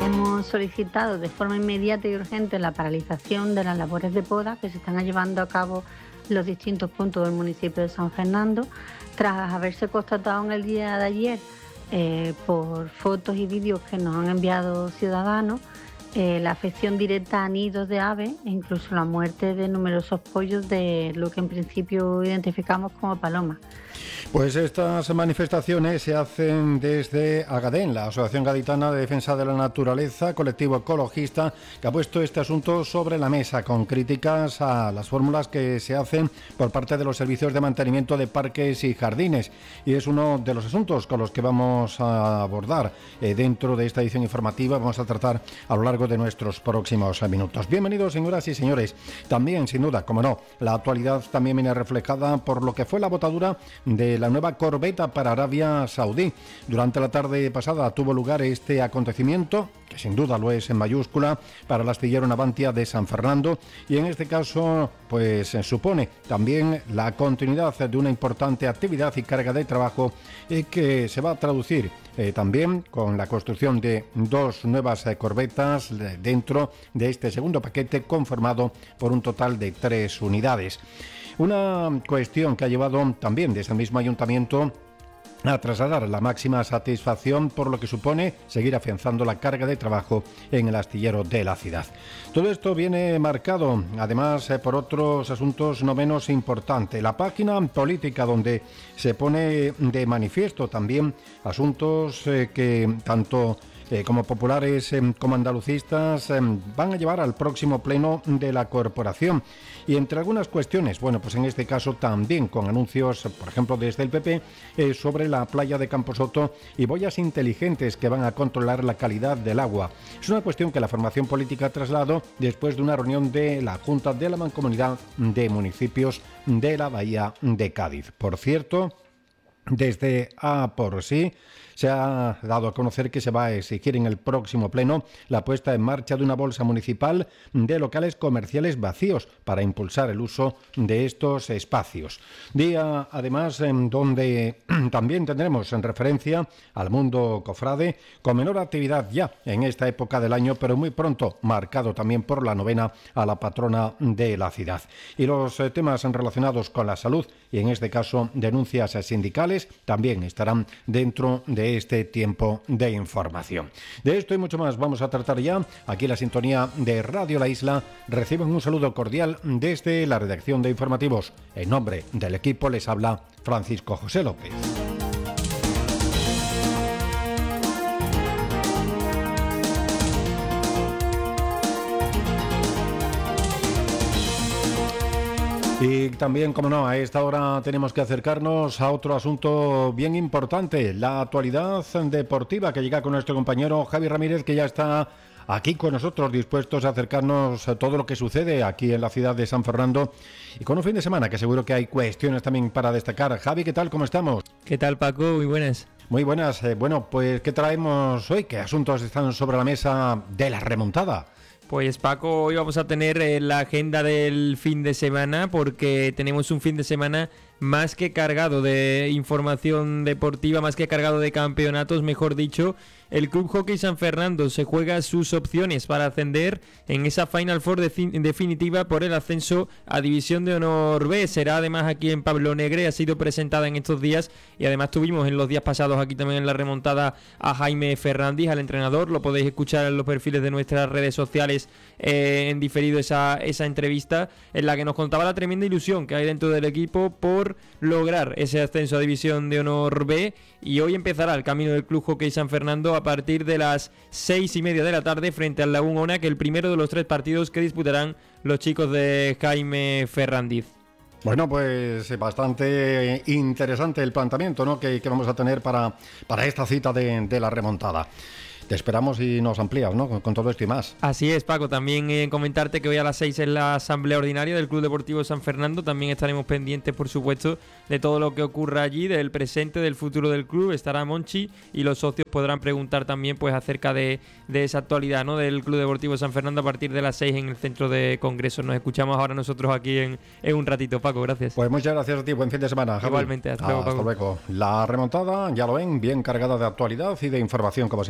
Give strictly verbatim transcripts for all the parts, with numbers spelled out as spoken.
hemos solicitado de forma inmediata y urgente la paralización de las labores de poda que se están llevando a cabo en los distintos puntos del municipio de San Fernando, tras haberse constatado en el día de ayer, eh, por fotos y vídeos que nos han enviado ciudadanos, eh, la afección directa a nidos de aves e incluso la muerte de numerosos pollos de lo que en principio identificamos como palomas. Pues estas manifestaciones se hacen desde Agadén, la Asociación Gaditana de Defensa de la Naturaleza, colectivo ecologista, que ha puesto este asunto sobre la mesa con críticas a las fórmulas que se hacen por parte de los servicios de mantenimiento de parques y jardines. Y es uno de los asuntos con los que vamos a abordar eh, dentro de esta edición informativa. Vamos a tratar a lo largo de nuestros próximos minutos. Bienvenidos, señoras y señores. También, sin duda, como no, la actualidad también viene reflejada por lo que fue la botadura de la nueva corbeta para Arabia Saudí. Durante la tarde pasada tuvo lugar este acontecimiento, que sin duda lo es en mayúscula, para el astillero Navantia de San Fernando, y en este caso pues supone también la continuidad de una importante actividad y carga de trabajo eh, que se va a traducir eh, también con la construcción de dos nuevas eh, corbetas eh, dentro de este segundo paquete, conformado por un total de tres unidades. Una cuestión que ha llevado también desde el mismo ayuntamiento a trasladar la máxima satisfacción por lo que supone seguir afianzando la carga de trabajo en el astillero de la ciudad. Todo esto viene marcado, además, eh, por otros asuntos no menos importantes. La página política, donde se pone de manifiesto también asuntos eh, que tanto Eh, como populares eh, como andalucistas eh, van a llevar al próximo pleno de la corporación, y entre algunas cuestiones, bueno, pues en este caso también con anuncios, por ejemplo desde el P P, eh, sobre la playa de Camposoto y boyas inteligentes que van a controlar la calidad del agua. Es una cuestión que la formación política trasladó después de una reunión de la Junta de la Mancomunidad de Municipios de la Bahía de Cádiz. Por cierto, desde A por sí se ha dado a conocer que se va a exigir en el próximo pleno la puesta en marcha de una bolsa municipal de locales comerciales vacíos para impulsar el uso de estos espacios. Día, además, en donde también tendremos en referencia al mundo cofrade, con menor actividad ya en esta época del año, pero muy pronto marcado también por la novena a la patrona de la ciudad. Y los eh, temas relacionados con la salud, y en este caso denuncias sindicales, también estarán dentro de este tiempo de información. De esto y mucho más vamos a tratar ya. Aquí la sintonía de Radio La Isla. Reciben un saludo cordial desde la redacción de informativos. En nombre del equipo les habla Francisco José López. Y también, como no, a esta hora tenemos que acercarnos a otro asunto bien importante, la actualidad deportiva, que llega con nuestro compañero Javi Ramírez, que ya está aquí con nosotros, dispuestos a acercarnos a todo lo que sucede aquí en la ciudad de San Fernando, y con un fin de semana que seguro que hay cuestiones también para destacar. Javi, ¿qué tal? ¿Cómo estamos? ¿Qué tal, Paco? Muy buenas. Muy buenas. Eh, bueno, pues ¿qué traemos hoy? ¿Qué asuntos están sobre la mesa de la remontada? Pues Paco, hoy vamos a tener eh, la agenda del fin de semana, porque tenemos un fin de semana más que cargado de información deportiva, más que cargado de campeonatos, mejor dicho. El Club Hockey San Fernando se juega sus opciones para ascender en esa Final Four de definitiva por el ascenso a División de Honor B. Será además aquí en Pablo Negre, ha sido presentada en estos días, y además tuvimos en los días pasados aquí también en la remontada a Jaime Ferrandis, al entrenador. Lo podéis escuchar en los perfiles de nuestras redes sociales eh, en diferido esa, esa entrevista, en la que nos contaba la tremenda ilusión que hay dentro del equipo por lograr ese ascenso a División de Honor B. Y hoy empezará el camino del Club Hockey San Fernando a partir de las seis y media de la tarde frente al Laguna Ona, que el primero de los tres partidos que disputarán los chicos de Jaime Ferrandiz. Bueno, pues bastante interesante el planteamiento, ¿no?, que, que vamos a tener para, para esta cita de, de la remontada. Te esperamos y nos amplías, ¿no?, con, con todo esto y más. Así es, Paco. También eh, comentarte que hoy a las seis es la asamblea ordinaria del Club Deportivo San Fernando. También estaremos pendientes, por supuesto, de todo lo que ocurra allí, del presente, del futuro del club. Estará Monchi y los socios podrán preguntar también pues acerca de, de esa actualidad, ¿no?, del Club Deportivo San Fernando a partir de las seis en el centro de congresos. Nos escuchamos ahora nosotros aquí en, en un ratito, Paco. Gracias. Pues muchas gracias a ti. Buen fin de semana, Javi. Igualmente. Hasta luego, Paco. Hasta luego. La remontada, ya lo ven, bien cargada de actualidad y de información, como siempre,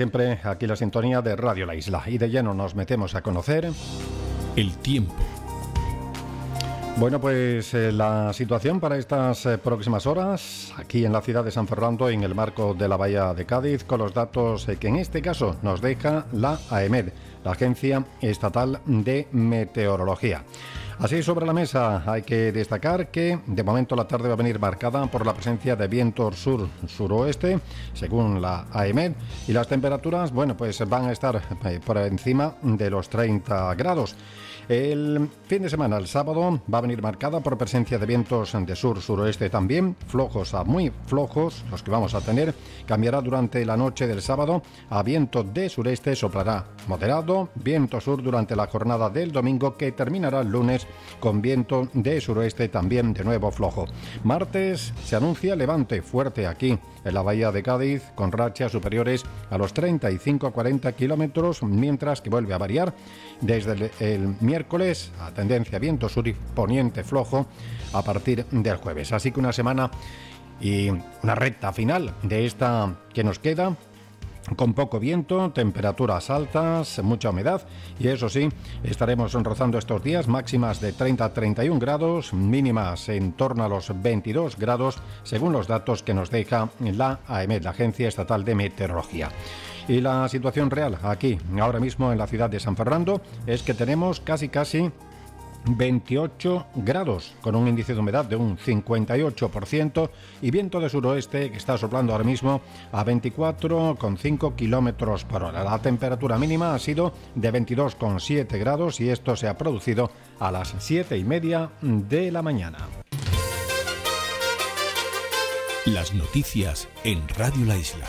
aquí la sintonía de Radio La Isla. Y de lleno nos metemos a conocer el tiempo. Bueno, pues eh, la situación para estas eh, próximas horas aquí en la ciudad de San Fernando, en el marco de la Bahía de Cádiz, con los datos eh, que en este caso nos deja la AEMET, la Agencia Estatal de Meteorología. Así, sobre la mesa hay que destacar que de momento la tarde va a venir marcada por la presencia de vientos sur-suroeste, según la AEMET, y las temperaturas, bueno, pues van a estar eh, por encima de los treinta grados. El fin de semana, el sábado, va a venir marcada por presencia de vientos de sur-suroeste también, flojos a muy flojos, los que vamos a tener. Cambiará durante la noche del sábado a viento de sureste, soplará moderado, viento sur durante la jornada del domingo, que terminará el lunes con viento de suroeste también de nuevo flojo. Martes se anuncia levante fuerte aquí en la Bahía de Cádiz, con rachas superiores a los treinta y cinco a cuarenta kilómetros, mientras que vuelve a variar desde el, el miércoles a tendencia viento sur y poniente flojo a partir del jueves. Así que una semana y una recta final de esta que nos queda, con poco viento, temperaturas altas, mucha humedad, y eso sí, estaremos rozando estos días máximas de treinta a treinta y un grados, mínimas en torno a los veintidós grados, según los datos que nos deja la AEMET, la Agencia Estatal de Meteorología. Y la situación real aquí, ahora mismo en la ciudad de San Fernando, es que tenemos casi casi veintiocho grados, con un índice de humedad de un cincuenta y ocho por ciento y viento de suroeste que está soplando ahora mismo a veinticuatro coma cinco kilómetros por hora. La temperatura mínima ha sido de veintidós coma siete grados y esto se ha producido a las siete y media de la mañana. Las noticias en Radio La Isla.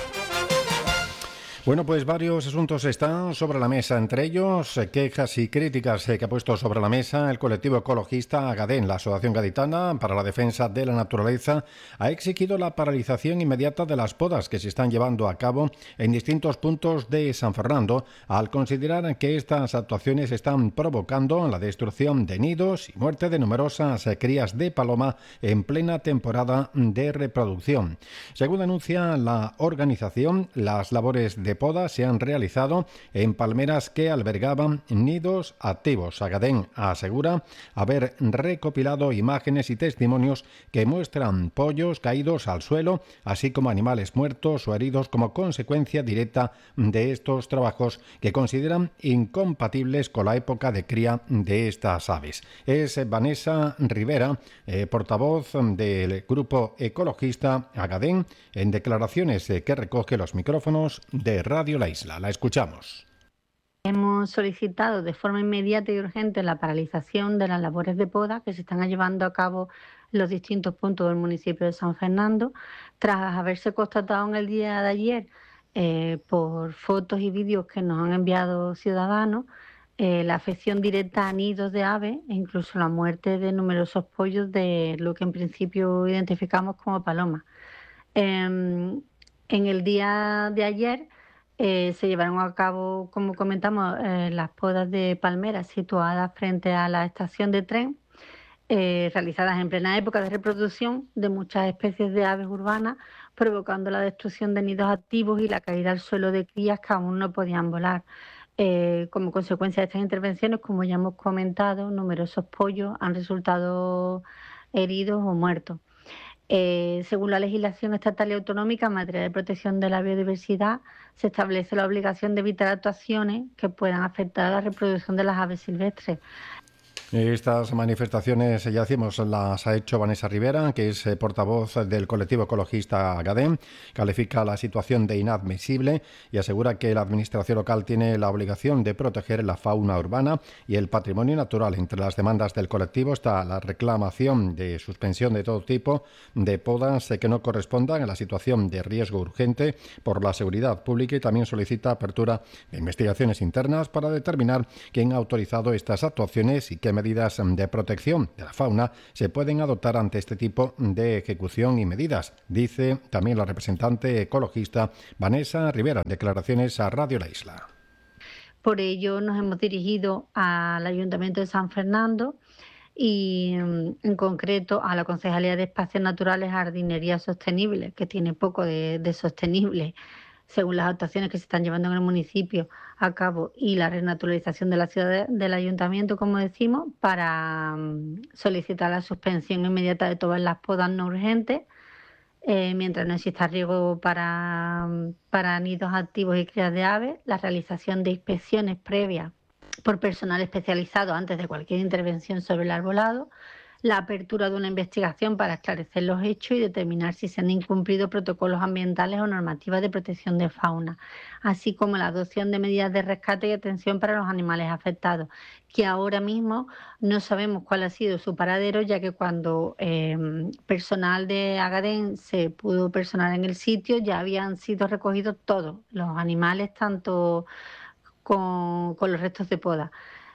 Bueno, pues varios asuntos están sobre la mesa, entre ellos eh, quejas y críticas eh, que ha puesto sobre la mesa el colectivo ecologista Agadén. La Asociación Gaditana para la Defensa de la Naturaleza ha exigido la paralización inmediata de las podas que se están llevando a cabo en distintos puntos de San Fernando, al considerar que estas actuaciones están provocando la destrucción de nidos y muerte de numerosas eh, crías de paloma en plena temporada de reproducción. Según denuncia la organización, las labores de poda se han realizado en palmeras que albergaban nidos activos. Agadén asegura haber recopilado imágenes y testimonios que muestran pollos caídos al suelo, así como animales muertos o heridos como consecuencia directa de estos trabajos que consideran incompatibles con la época de cría de estas aves. Es Vanessa Rivera, eh, portavoz del grupo ecologista Agadén, en declaraciones eh, que recoge los micrófonos de Radio La Isla. La escuchamos. Hemos solicitado de forma inmediata y urgente la paralización de las labores de poda que se están llevando a cabo en los distintos puntos del municipio de San Fernando, tras haberse constatado en el día de ayer, eh, por fotos y vídeos que nos han enviado ciudadanos, eh, la afección directa a nidos de aves e incluso la muerte de numerosos pollos de lo que en principio identificamos como palomas. Eh, en el día de ayer Eh, se llevaron a cabo, como comentamos, eh, las podas de palmeras situadas frente a la estación de tren, eh, realizadas en plena época de reproducción de muchas especies de aves urbanas, provocando la destrucción de nidos activos y la caída al suelo de crías que aún no podían volar. Eh, como consecuencia de estas intervenciones, como ya hemos comentado, numerosos pollos han resultado heridos o muertos. Eh, según la legislación estatal y autonómica en materia de protección de la biodiversidad, se establece la obligación de evitar actuaciones que puedan afectar a la reproducción de las aves silvestres. Estas manifestaciones, ya decimos, las ha hecho Vanessa Rivera, que es portavoz del colectivo ecologista Agadén. Califica la situación de inadmisible y asegura que la administración local tiene la obligación de proteger la fauna urbana y el patrimonio natural. Entre las demandas del colectivo está la reclamación de suspensión de todo tipo de podas que no correspondan a la situación de riesgo urgente por la seguridad pública, y también solicita apertura de investigaciones internas para determinar quién ha autorizado estas actuaciones y qué medidas de protección de la fauna se pueden adoptar ante este tipo de ejecución y medidas, dice también la representante ecologista Vanessa Rivera. Declaraciones a Radio La Isla. Por ello nos hemos dirigido al Ayuntamiento de San Fernando y en concreto a la Concejalía de Espacios Naturales, Jardinería Sostenible, que tiene poco de, de sostenible. según las actuaciones que se están llevando en el municipio a cabo y la renaturalización de la ciudad de, del ayuntamiento, como decimos, para um, solicitar la suspensión inmediata de todas las podas no urgentes, eh, mientras no exista riesgo para, para nidos activos y crías de aves, la realización de inspecciones previas por personal especializado antes de cualquier intervención sobre el arbolado, la apertura de una investigación para esclarecer los hechos y determinar si se han incumplido protocolos ambientales o normativas de protección de fauna, así como la adopción de medidas de rescate y atención para los animales afectados, que ahora mismo no sabemos cuál ha sido su paradero, ya que cuando eh, personal de Agadén se pudo personar en el sitio ya habían sido recogidos todos los animales, tanto con, con los restos de poda.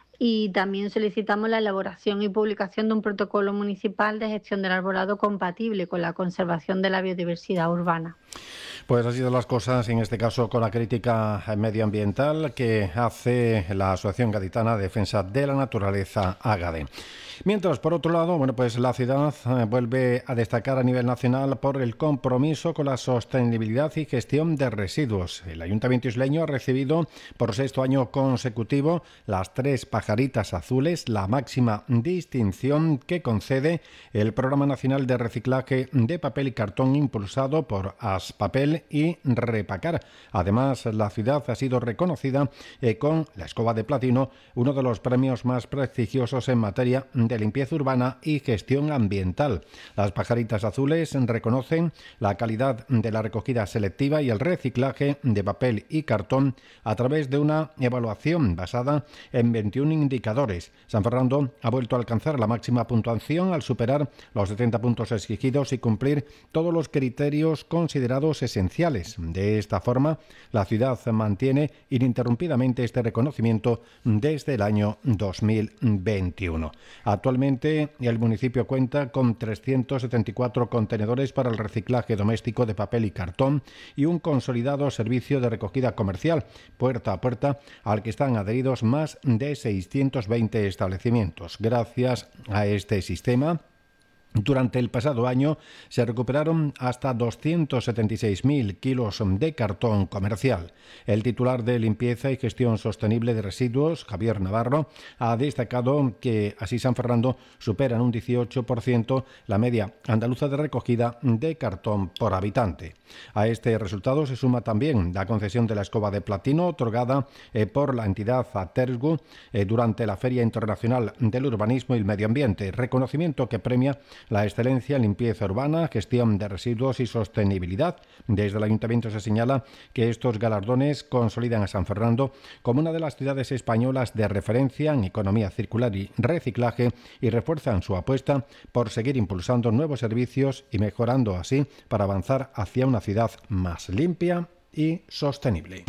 Y también solicitamos la elaboración y publicación de un protocolo municipal de gestión del arbolado compatible con la conservación de la biodiversidad urbana. Pues así son las cosas, en este caso con la crítica medioambiental que hace la Asociación Gaditana de Defensa de la Naturaleza, Agadén. Mientras, por otro lado, bueno, pues la ciudad eh, vuelve a destacar a nivel nacional por el compromiso con la sostenibilidad y gestión de residuos. El Ayuntamiento isleño ha recibido por sexto año consecutivo las tres pajaritas azules, la máxima distinción que concede el Programa Nacional de Reciclaje de Papel y Cartón impulsado por Aspapel y Repacar. Además, la ciudad ha sido reconocida eh, con la Escoba de Platino, uno de los premios más prestigiosos en materia de limpieza urbana y gestión ambiental. Las pajaritas azules reconocen la calidad de la recogida selectiva y el reciclaje de papel y cartón a través de una evaluación basada en veintiún indicadores. San Fernando ha vuelto a alcanzar la máxima puntuación al superar los setenta puntos exigidos y cumplir todos los criterios considerados esenciales. De esta forma, la ciudad mantiene ininterrumpidamente este reconocimiento desde el año dos mil veintiuno. Actualmente, el municipio cuenta con trescientos setenta y cuatro contenedores para el reciclaje doméstico de papel y cartón y un consolidado servicio de recogida comercial puerta a puerta al que están adheridos más de seiscientos veinte establecimientos. Gracias a este sistema, durante el pasado año se recuperaron hasta doscientos setenta y seis mil kilos de cartón comercial. El titular de Limpieza y Gestión Sostenible de Residuos, Javier Navarro, ha destacado que así San Fernando supera en un dieciocho por ciento la media andaluza de recogida de cartón por habitante. A este resultado se suma también la concesión de la Escoba de Platino otorgada eh, por la entidad Atergu eh, durante la Feria Internacional del Urbanismo y el Medio Ambiente, reconocimiento que premia la excelencia en limpieza urbana, gestión de residuos y sostenibilidad. Desde el Ayuntamiento se señala que estos galardones consolidan a San Fernando como una de las ciudades españolas de referencia en economía circular y reciclaje y refuerzan su apuesta por seguir impulsando nuevos servicios y mejorando así para avanzar hacia una ciudad más limpia y sostenible.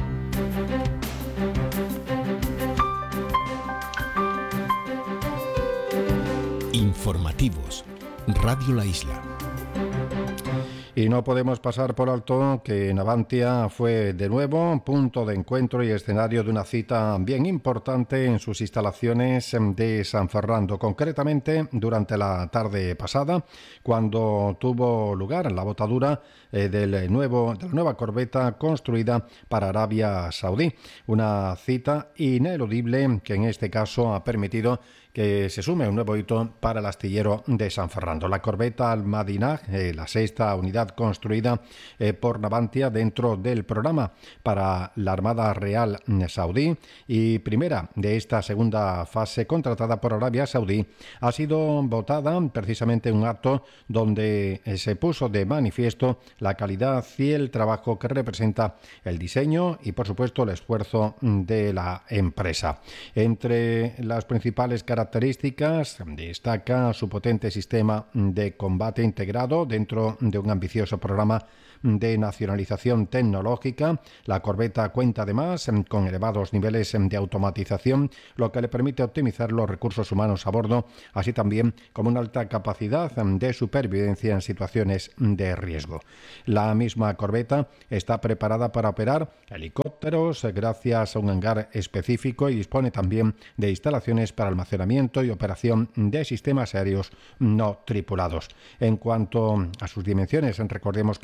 Informativos. Radio La Isla. Y no podemos pasar por alto que Navantia fue de nuevo punto de encuentro y escenario de una cita bien importante en sus instalaciones de San Fernando, concretamente durante la tarde pasada, cuando tuvo lugar la botadura eh, del nuevo, de la nueva corbeta construida para Arabia Saudí. Una cita ineludible que en este caso ha permitido que se sume un nuevo hito para el astillero de San Fernando. La corbeta Al-Madinah, eh, la sexta unidad construida eh, por Navantia dentro del programa para la Armada Real Saudí y primera de esta segunda fase contratada por Arabia Saudí, ha sido votada precisamente en un acto donde eh, se puso de manifiesto la calidad y el trabajo que representa el diseño y, por supuesto, el esfuerzo de la empresa. Entre las principales características características destaca su potente sistema de combate integrado dentro de un ambicioso programa de nacionalización tecnológica. La corbeta cuenta además con elevados niveles de automatización, lo que le permite optimizar los recursos humanos a bordo, así también como una alta capacidad de supervivencia en situaciones de riesgo. La misma corbeta está preparada para operar helicópteros gracias a un hangar específico y dispone también de instalaciones para almacenamiento y operación de sistemas aéreos no tripulados. En cuanto a sus dimensiones, recordemos que cuenta con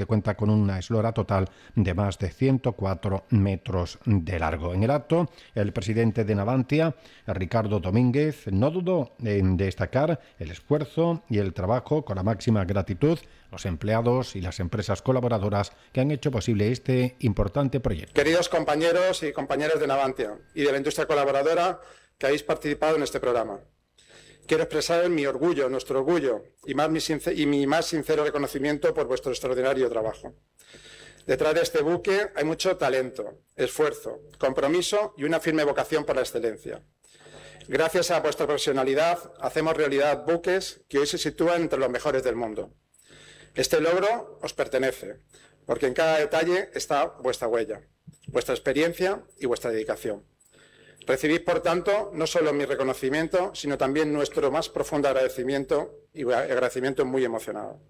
con una eslora total de más de ciento cuatro metros de largo. En el acto, el presidente de Navantia, Ricardo Domínguez, no dudó en destacar el esfuerzo y el trabajo con la máxima gratitud los empleados y las empresas colaboradoras que han hecho posible este importante proyecto. Queridos compañeros y compañeras de Navantia y de la industria colaboradora que habéis participado en este programa, quiero expresar mi orgullo, nuestro orgullo y, más mi, sincer- y mi más sincero reconocimiento por vuestro extraordinario trabajo. Detrás de este buque hay mucho talento, esfuerzo, compromiso y una firme vocación por la excelencia. Gracias a vuestra profesionalidad hacemos realidad buques que hoy se sitúan entre los mejores del mundo. Este logro os pertenece, porque en cada detalle está vuestra huella, vuestra experiencia y vuestra dedicación. Recibid, por tanto, no solo mi reconocimiento, sino también nuestro más profundo agradecimiento y agradecimiento muy emocionado.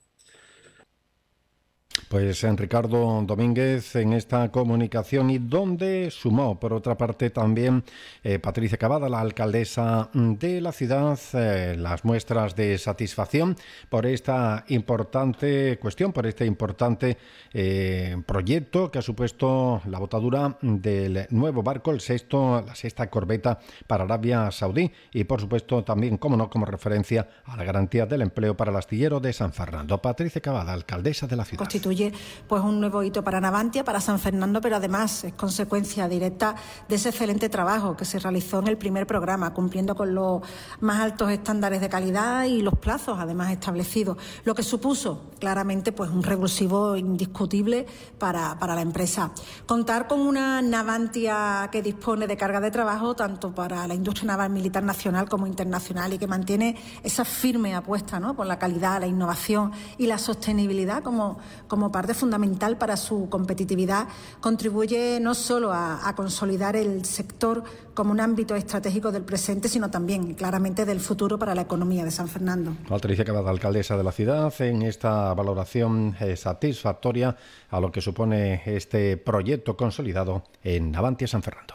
Pues en Ricardo Domínguez en esta comunicación, y donde sumó por otra parte también eh, Patricia Cavada, la alcaldesa de la ciudad, eh, las muestras de satisfacción por esta importante cuestión, por este importante eh, proyecto que ha supuesto la botadura del nuevo barco, el sexto, la sexta corbeta para Arabia Saudí, y por supuesto también, como no, como referencia a la garantía del empleo para el astillero de San Fernando. Patricia Cavada, alcaldesa de la ciudad. Constituye pues un nuevo hito para Navantia, para San Fernando, pero además es consecuencia directa de ese excelente trabajo que se realizó en el primer programa, cumpliendo con los más altos estándares de calidad y los plazos además establecidos, lo que supuso claramente pues un revulsivo indiscutible para, para la empresa. Contar con una Navantia que dispone de carga de trabajo tanto para la industria naval militar nacional como internacional y que mantiene esa firme apuesta, ¿no?, por la calidad, la innovación y la sostenibilidad como, como parte fundamental para su competitividad, contribuye no solo a, a consolidar el sector como un ámbito estratégico del presente, sino también claramente del futuro para la economía de San Fernando. Patricia Cavada, alcaldesa de la ciudad, en esta valoración eh, satisfactoria a lo que supone este proyecto consolidado en Navantia San Fernando.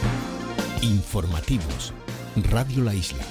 Informativos, Radio La Isla.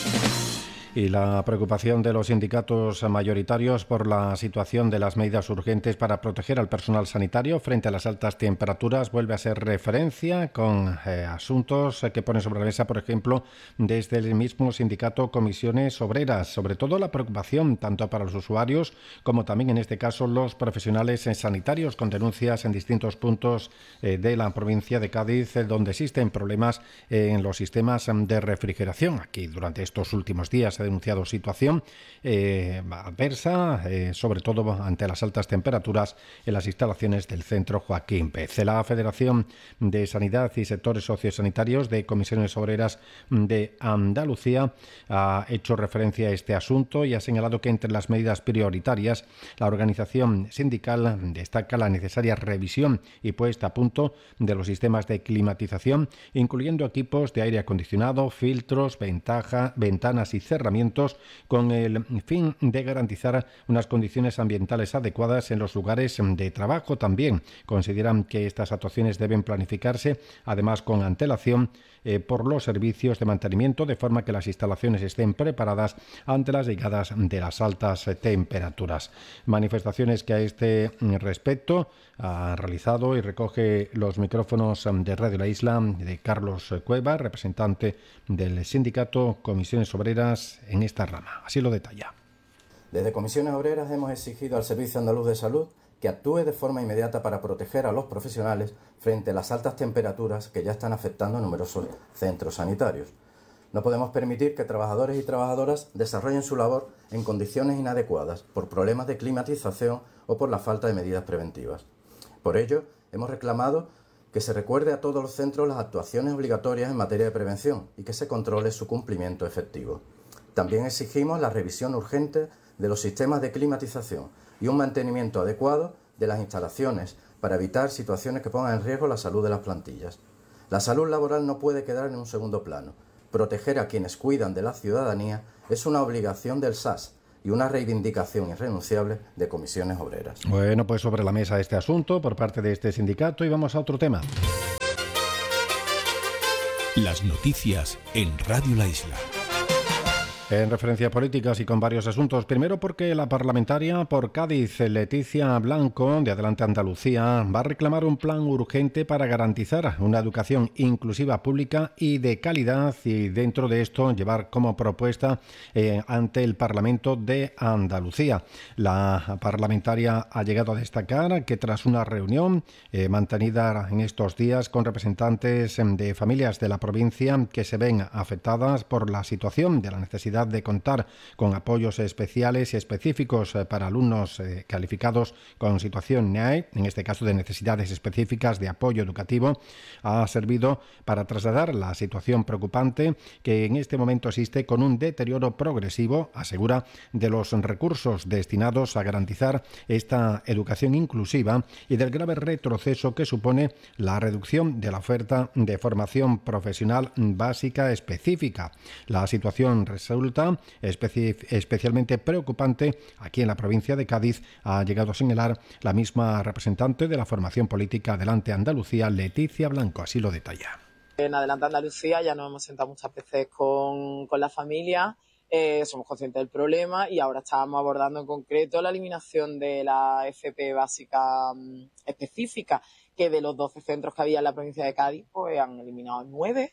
Y la preocupación de los sindicatos mayoritarios por la situación de las medidas urgentes para proteger al personal sanitario frente a las altas temperaturas vuelve a ser referencia con eh, asuntos que ponen sobre la mesa, por ejemplo, desde el mismo sindicato Comisiones Obreras. Sobre todo la preocupación tanto para los usuarios como también en este caso los profesionales sanitarios, con denuncias en distintos puntos eh, de la provincia de Cádiz, eh, donde existen problemas en los sistemas de refrigeración. Aquí durante estos últimos días ha denunciado situación eh, adversa, eh, sobre todo ante las altas temperaturas en las instalaciones del centro Joaquín Pez. La Federación de Sanidad y Sectores Sociosanitarios de Comisiones Obreras de Andalucía ha hecho referencia a este asunto y ha señalado que entre las medidas prioritarias la organización sindical destaca la necesaria revisión y puesta a punto de los sistemas de climatización, incluyendo equipos de aire acondicionado, filtros, ventaja, ventanas y cerramientos, con el fin de garantizar unas condiciones ambientales adecuadas en los lugares de trabajo. También consideran que estas actuaciones deben planificarse, además con antelación, eh, por los servicios de mantenimiento, de forma que las instalaciones estén preparadas ante las llegadas de las altas temperaturas. Manifestaciones que a este respecto ha realizado y recoge los micrófonos de Radio La Isla de Carlos Cueva, representante del sindicato Comisiones Obreras en esta rama. Así lo detalla. Desde Comisiones Obreras hemos exigido al Servicio Andaluz de Salud que actúe de forma inmediata para proteger a los profesionales frente a las altas temperaturas que ya están afectando a numerosos centros sanitarios. No podemos permitir que trabajadores y trabajadoras desarrollen su labor en condiciones inadecuadas por problemas de climatización o por la falta de medidas preventivas. Por ello, hemos reclamado que se recuerde a todos los centros las actuaciones obligatorias en materia de prevención y que se controle su cumplimiento efectivo. También exigimos la revisión urgente de los sistemas de climatización y un mantenimiento adecuado de las instalaciones para evitar situaciones que pongan en riesgo la salud de las plantillas. La salud laboral no puede quedar en un segundo plano. Proteger a quienes cuidan de la ciudadanía es una obligación del S A S y una reivindicación irrenunciable de Comisiones Obreras. Bueno, pues sobre la mesa este asunto por parte de este sindicato y vamos a otro tema. Las noticias en Radio La Isla. En referencias políticas y con varios asuntos. Primero porque la parlamentaria por Cádiz, Leticia Blanco, de Adelante Andalucía, va a reclamar un plan urgente para garantizar una educación inclusiva, pública y de calidad, y dentro de esto llevar como propuesta eh, ante el Parlamento de Andalucía. La parlamentaria ha llegado a destacar que tras una reunión eh, mantenida en estos días con representantes de familias de la provincia que se ven afectadas por la situación de la necesidad de contar con apoyos especiales y específicos para alumnos eh, calificados con situación N E A E, en este caso de necesidades específicas de apoyo educativo, ha servido para trasladar la situación preocupante que en este momento existe con un deterioro progresivo, asegura, de los recursos destinados a garantizar esta educación inclusiva y del grave retroceso que supone la reducción de la oferta de formación profesional básica específica. La situación resulta especi- especialmente preocupante aquí en la provincia de Cádiz, ha llegado a señalar la misma representante de la formación política Adelante Andalucía, Leticia Blanco, así lo detalla. En Adelante Andalucía ya nos hemos sentado muchas veces con, con la familia, eh, somos conscientes del problema y ahora estábamos abordando en concreto la eliminación de la F P básica um, específica, que de los doce centros que había en la provincia de Cádiz, pues han eliminado nueve.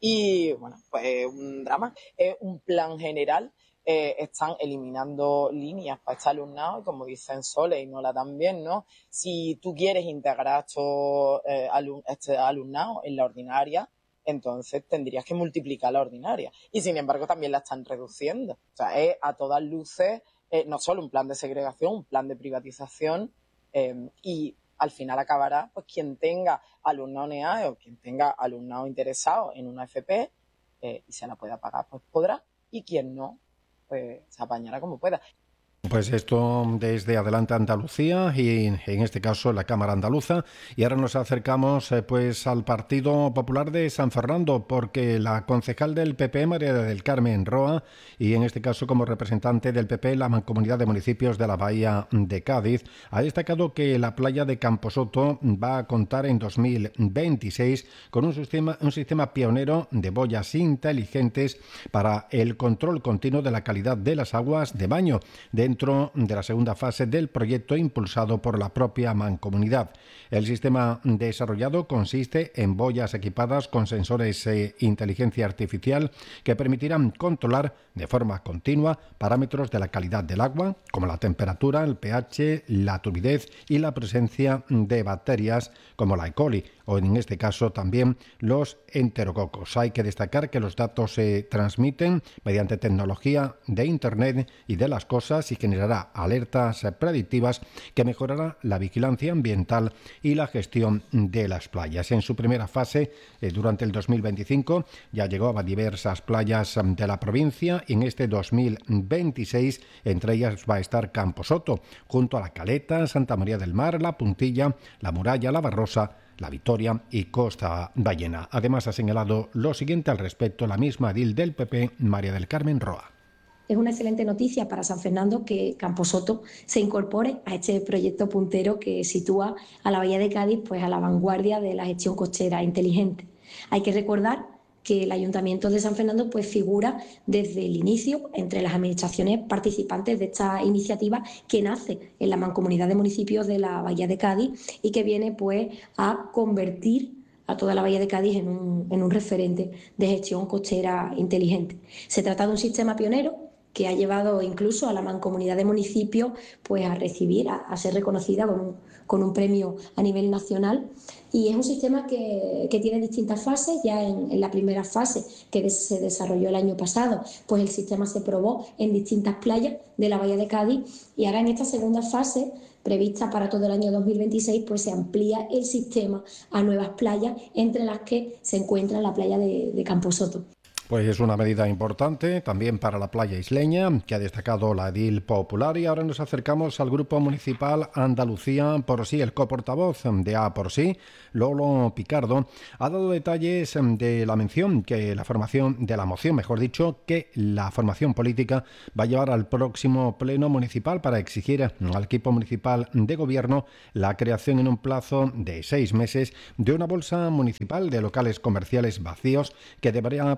Y bueno, pues es un drama, es un plan general, eh, están eliminando líneas para este alumnado, como dicen Sole y Nola también, ¿no? Si tú quieres integrar estos, eh, alum- este alumnado en la ordinaria, entonces tendrías que multiplicar la ordinaria. Y sin embargo también la están reduciendo. O sea, es a todas luces eh, no solo un plan de segregación, un plan de privatización eh, y al final acabará pues quien tenga alumnado N E A E o quien tenga alumnado interesado en una F P eh, y se la pueda pagar, pues podrá, y quien no, pues se apañará como pueda. Pues esto desde Adelante Andalucía y en este caso la Cámara Andaluza. Y ahora nos acercamos eh, pues al Partido Popular de San Fernando, porque la concejal del P P, María del Carmen Roa, y en este caso como representante del P P en la Mancomunidad de Municipios de la Bahía de Cádiz, ha destacado que la playa de Camposoto va a contar en dos mil veintiséis con un sistema, un sistema pionero de boyas inteligentes para el control continuo de la calidad de las aguas de baño, de dentro de la segunda fase del proyecto impulsado por la propia mancomunidad. El sistema desarrollado consiste en boyas equipadas con sensores e inteligencia artificial que permitirán controlar de forma continua parámetros de la calidad del agua, como la temperatura, el pH, la turbidez y la presencia de bacterias como la E. coli, o en este caso también los enterococos. Hay que destacar que los datos se transmiten mediante tecnología de Internet y de las cosas y generará alertas predictivas que mejorará la vigilancia ambiental y la gestión de las playas. En su primera fase, eh, durante el dos mil veinticinco, ya llegó a diversas playas de la provincia y en este dos mil veintiséis, entre ellas va a estar Camposoto, junto a La Caleta, Santa María del Mar, La Puntilla, La Muralla, La Barrosa, La Victoria y Costa Ballena. Además, ha señalado lo siguiente al respecto la misma edil del P P, María del Carmen Roa. Es una excelente noticia para San Fernando que Camposoto se incorpore a este proyecto puntero que sitúa a la Bahía de Cádiz pues a la vanguardia de la gestión costera inteligente. Hay que recordar que el Ayuntamiento de San Fernando pues figura desde el inicio entre las administraciones participantes de esta iniciativa que nace en la Mancomunidad de Municipios de la Bahía de Cádiz y que viene pues a convertir a toda la Bahía de Cádiz en un, en un referente de gestión costera inteligente. Se trata de un sistema pionero que ha llevado incluso a la Mancomunidad de Municipios pues a recibir, a, a ser reconocida con un, con un premio a nivel nacional, y es un sistema que, que tiene distintas fases. Ya en, en la primera fase, que se desarrolló el año pasado, pues el sistema se probó en distintas playas de la Bahía de Cádiz, y ahora en esta segunda fase, prevista para todo el año dos mil veintiséis, pues se amplía el sistema a nuevas playas, entre las que se encuentra la playa de, de Camposoto. Pues es una medida importante también para la playa isleña, que ha destacado la edil popular. Y ahora nos acercamos al Grupo Municipal Andalucía por sí. El coportavoz de A por sí, Lolo Picardo, ha dado detalles de la mención que la formación, de la moción, mejor dicho, que la formación política va a llevar al próximo pleno municipal para exigir al equipo municipal de gobierno la creación en un plazo de seis meses de una bolsa municipal de locales comerciales vacíos que deberá prestar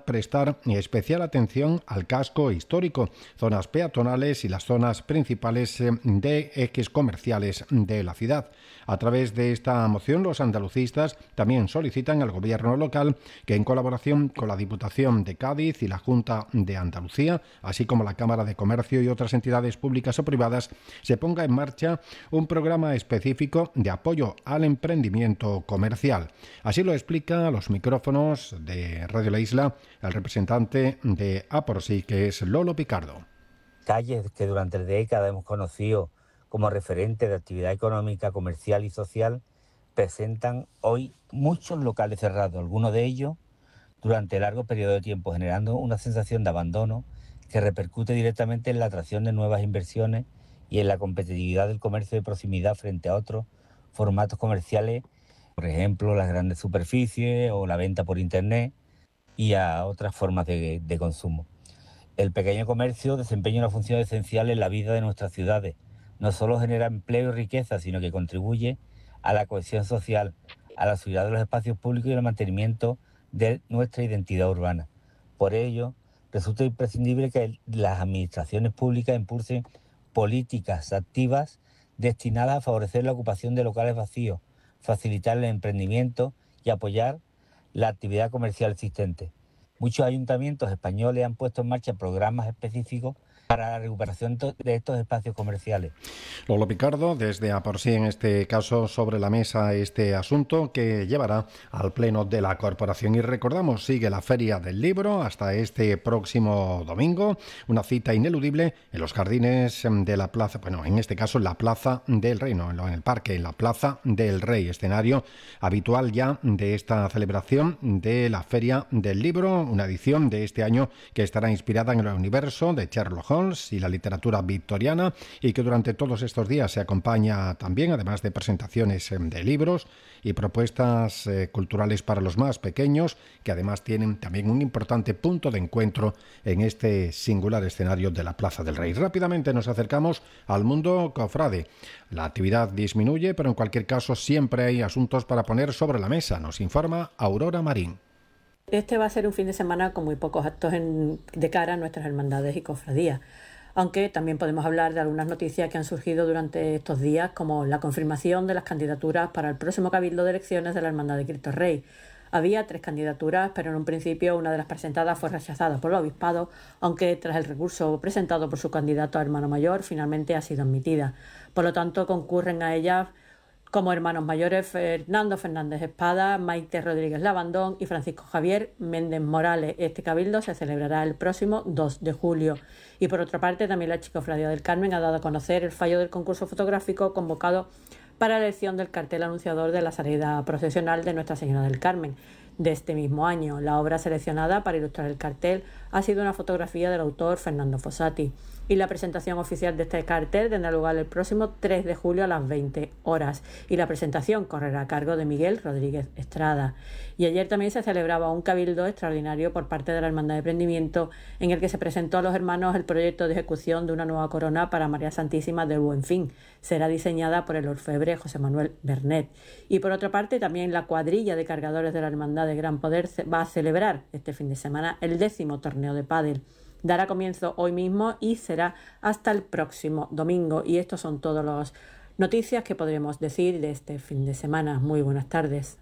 prestar especial atención al casco histórico, zonas peatonales y las zonas principales de ejes comerciales de la ciudad. A través de esta moción, los andalucistas también solicitan al gobierno local que, en colaboración con la Diputación de Cádiz y la Junta de Andalucía, así como la Cámara de Comercio y otras entidades públicas o privadas, se ponga en marcha un programa específico de apoyo al emprendimiento comercial. Así lo explica a los micrófonos de Radio La Isla el representante de Aporsi, que es Lolo Picardo. Calles que durante décadas hemos conocido como referente de actividad económica, comercial y social, presentan hoy muchos locales cerrados, algunos de ellos durante largo periodo de tiempo, generando una sensación de abandono que repercute directamente en la atracción de nuevas inversiones y en la competitividad del comercio de proximidad frente a otros formatos comerciales, por ejemplo, las grandes superficies o la venta por internet y a otras formas de, de consumo. El pequeño comercio desempeña una función esencial en la vida de nuestras ciudades. No solo genera empleo y riqueza, sino que contribuye a la cohesión social, a la seguridad de los espacios públicos y al mantenimiento de nuestra identidad urbana. Por ello, resulta imprescindible que las administraciones públicas impulsen políticas activas destinadas a favorecer la ocupación de locales vacíos, facilitar el emprendimiento y apoyar la actividad comercial existente. Muchos ayuntamientos españoles han puesto en marcha programas específicos para la recuperación de estos espacios comerciales. Lolo Picardo, desde Aporsi, en este caso, sobre la mesa este asunto que llevará al Pleno de la Corporación. Y recordamos, sigue la Feria del Libro hasta este próximo domingo, una cita ineludible en los jardines de la Plaza, bueno, en este caso en la Plaza del Rey, no, en el parque, en la Plaza del Rey, escenario habitual ya de esta celebración de la Feria del Libro, una edición de este año que estará inspirada en el universo de Sherlock Holmes y la literatura victoriana, y que durante todos estos días se acompaña también, además de presentaciones de libros y propuestas eh, culturales para los más pequeños, que además tienen también un importante punto de encuentro en este singular escenario de la Plaza del Rey. Rápidamente nos acercamos al mundo cofrade. La actividad disminuye, pero en cualquier caso siempre hay asuntos para poner sobre la mesa, nos informa Aurora Marín. Este va a ser un fin de semana con muy pocos actos en, de cara a nuestras hermandades y cofradías, aunque también podemos hablar de algunas noticias que han surgido durante estos días, como la confirmación de las candidaturas para el próximo Cabildo de Elecciones de la Hermandad de Cristo Rey. Había tres candidaturas, pero en un principio una de las presentadas fue rechazada por el obispado, aunque tras el recurso presentado por su candidato a hermano mayor, finalmente ha sido admitida. Por lo tanto, concurren a ellas como hermanos mayores Fernando Fernández Espada, Maite Rodríguez Labandón y Francisco Javier Méndez Morales. Este cabildo se celebrará el próximo dos de julio. Y por otra parte, también la Archicofradía del Carmen ha dado a conocer el fallo del concurso fotográfico convocado para la elección del cartel anunciador de la salida procesional de Nuestra Señora del Carmen de este mismo año. La obra seleccionada para ilustrar el cartel ha sido una fotografía del autor Fernando Fossati, y la presentación oficial de este cartel tendrá lugar el próximo tres de julio a las veinte horas, y la presentación correrá a cargo de Miguel Rodríguez Estrada. Y ayer también se celebraba un cabildo extraordinario por parte de la Hermandad de Emprendimiento, en el que se presentó a los hermanos el proyecto de ejecución de una nueva corona para María Santísima del Buen Fin. Será diseñada por el orfebre José Manuel Bernet. Y por otra parte, también la cuadrilla de cargadores de la Hermandad de Gran Poder va a celebrar este fin de semana el décimo torneo de pádel. Dará comienzo hoy mismo y será hasta el próximo domingo. Y estos son todas las noticias que podremos decir de este fin de semana. Muy buenas tardes.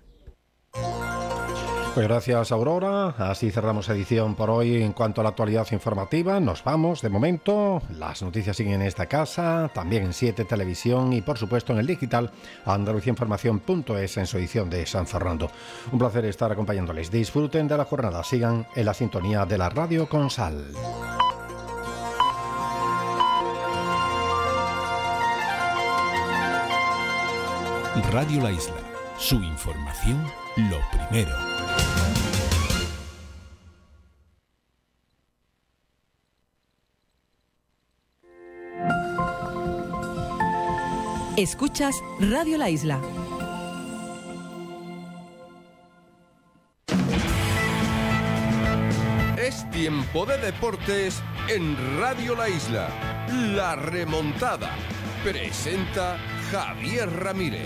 Pues gracias, Aurora. Así cerramos edición por hoy en cuanto a la actualidad informativa. Nos vamos de momento. Las noticias siguen en esta casa, también en siete Televisión y por supuesto en el digital andalucía información punto es en su edición de San Fernando. Un placer estar acompañándoles. Disfruten de la jornada. Sigan en la sintonía de la Radio con Sal. Radio La Isla. Su información, lo primero. Escuchas Radio La Isla. Es tiempo de deportes en Radio La Isla. La remontada. Presenta Javier Ramírez.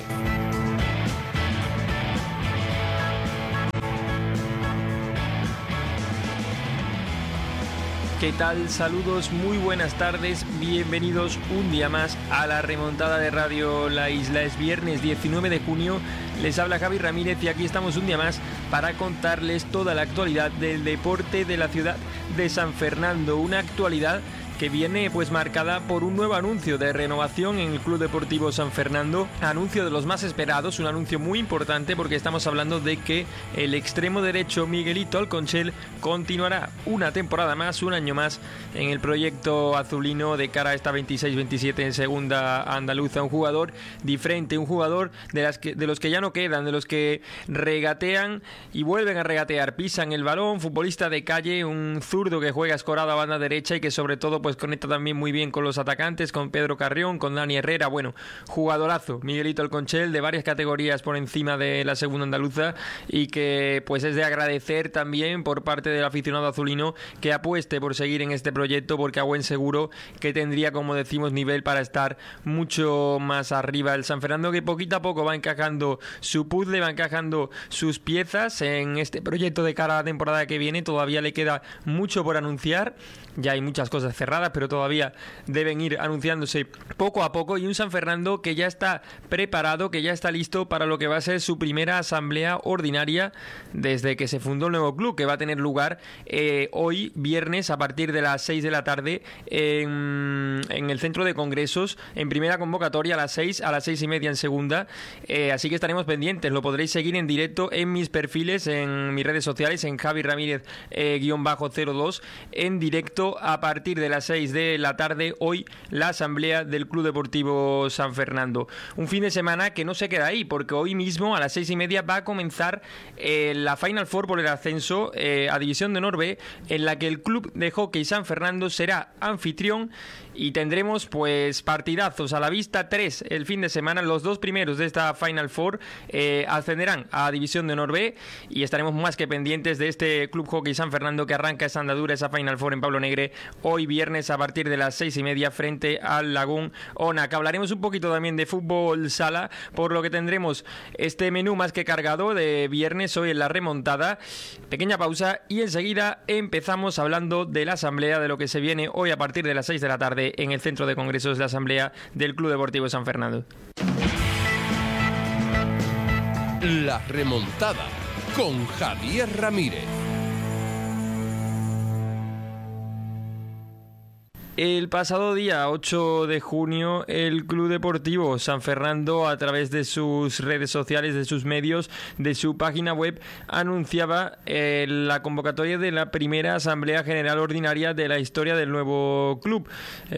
¿Qué tal? Saludos, muy buenas tardes, bienvenidos un día más a la remontada de Radio La Isla. Es viernes diecinueve de junio, les habla Javi Ramírez y aquí estamos un día más para contarles toda la actualidad del deporte de la ciudad de San Fernando. Una actualidad que viene pues marcada por un nuevo anuncio de renovación en el Club Deportivo San Fernando, anuncio de los más esperados, un anuncio muy importante porque estamos hablando de que el extremo derecho Miguelito Alconchel continuará una temporada más, un año más en el proyecto azulino de cara a esta veintiséis veintisiete en segunda andaluza. Un jugador diferente, un jugador de, las que, de los que ya no quedan, de los que regatean y vuelven a regatear, pisan el balón, futbolista de calle, un zurdo que juega escorado a banda derecha y que sobre todo pues conecta también muy bien con los atacantes, con Pedro Carrión, con Dani Herrera. Bueno, jugadorazo, Miguelito Alconchel, de varias categorías por encima de la segunda andaluza y que pues es de agradecer también por parte del aficionado azulino que apueste por seguir en este proyecto, porque a buen seguro que tendría, como decimos, nivel para estar mucho más arriba. El San Fernando que poquito a poco va encajando su puzzle, va encajando sus piezas en este proyecto de cara a la temporada que viene. Todavía le queda mucho por anunciar, ya hay muchas cosas cerradas, pero todavía deben ir anunciándose poco a poco, y un San Fernando que ya está preparado, que ya está listo para lo que va a ser su primera asamblea ordinaria desde que se fundó el nuevo club, que va a tener lugar eh, hoy viernes a partir de las seis de la tarde en, en el centro de congresos, en primera convocatoria a las seis, a las seis y media en segunda, eh, así que estaremos pendientes. Lo podréis seguir en directo en mis perfiles, en mis redes sociales, en Javi Ramírez eh, guión bajo cero dos, en directo a partir de las seis de la tarde hoy, la asamblea del Club Deportivo San Fernando. Un fin de semana que no se queda ahí, porque hoy mismo a las seis y media va a comenzar eh, la Final Four por el ascenso eh, a División de Honor B, en la que el Club de Hockey San Fernando será anfitrión y tendremos pues partidazos a la vista, tres el fin de semana. Los dos primeros de esta Final Four eh, ascenderán a División de Honor B y estaremos más que pendientes de este Club Hockey San Fernando que arranca esa andadura, esa Final Four en Pablo Negre hoy viernes a partir de las seis y media frente al Lagún Onac. Hablaremos un poquito también de fútbol sala, por lo que tendremos este menú más que cargado de viernes hoy en la remontada. Pequeña pausa y enseguida empezamos hablando de la asamblea, de lo que se viene hoy a partir de las seis de la tarde en el centro de congresos de la asamblea del Club Deportivo San Fernando. La remontada con Javier Ramírez. El pasado día ocho de junio, el Club Deportivo San Fernando, a través de sus redes sociales, de sus medios, de su página web, anunciaba eh, la convocatoria de la primera Asamblea General Ordinaria de la historia del nuevo club.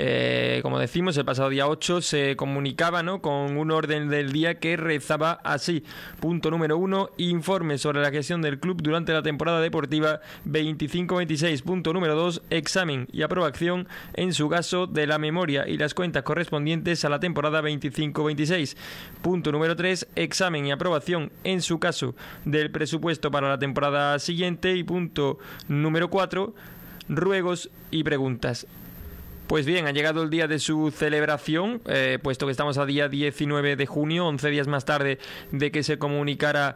Eh, como decimos, el pasado día ocho se comunicaba, ¿no?, con un orden del día que rezaba así. Punto número uno, informe sobre la gestión del club durante la temporada deportiva veinticinco veintiséis. Punto número dos, examen y aprobación en su caso de la memoria y las cuentas correspondientes a la temporada veinticinco veintiséis. Punto número tres, examen y aprobación en su caso del presupuesto para la temporada siguiente. Y punto número cuatro, ruegos y preguntas. Pues bien, ha llegado el día de su celebración, eh, puesto que estamos a día diecinueve de junio, once días más tarde de que se comunicara